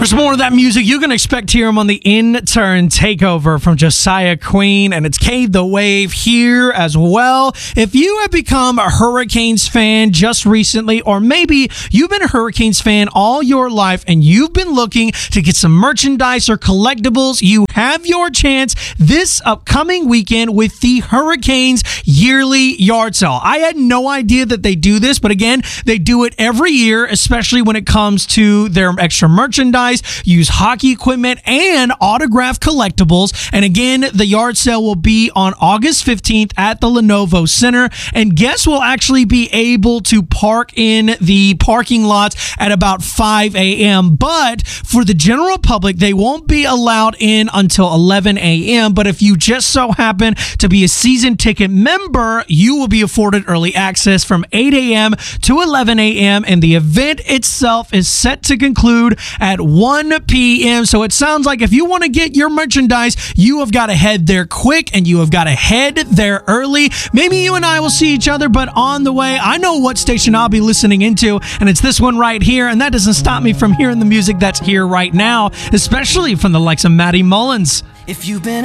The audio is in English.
For some more of that music, you can expect to hear him on the In Turn Takeover from Josiah Queen, and it's Cade the Wave here as well. If you have become a Hurricanes fan just recently, or maybe you've been a Hurricanes fan all your life and you've been looking to get some merchandise or collectibles, you have your chance this upcoming weekend with the Hurricanes yearly yard sale. I had no idea that they do this, but again, they do it every year, especially when it comes to their extra merchandise, used hockey equipment, and autographed collectibles. And again, the yard sale will be on August 15th at the Lenovo Center, and guests will actually be able to park in the parking lots at about 5 a.m. But for the general public, they won't be allowed in until 11 a.m. But if you just so happen to be a season ticket member, you will be afforded early access from 8 a.m. to 11 a.m. And the event itself is set to conclude at 1 p.m. So it sounds like if you want to get your merchandise, you have got to head there quick and you have got to head there early. Maybe you and I will see each other, but on the way, I know what station I'll be listening into, and it's this one right here. And that doesn't stop me from hearing the music that's here right now, especially from the likes of Maddie Mullins. If you've been